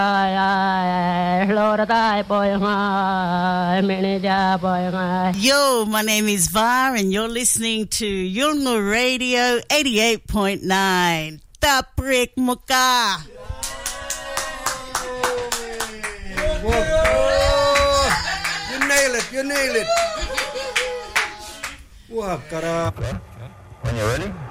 Yo, my name is Var and you're listening to Yulngu Radio 88.9. Taprik Muka. You nail it. Wakara. When you're ready.